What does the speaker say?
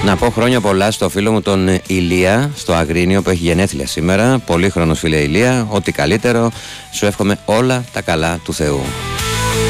Να πω χρόνια πολλά στο φίλο μου τον Ηλία στο Αγρίνιο που έχει γενέθλια σήμερα. Πολύχρονος φίλε Ηλία, ό,τι καλύτερο. Σου εύχομαι όλα τα καλά του Θεού.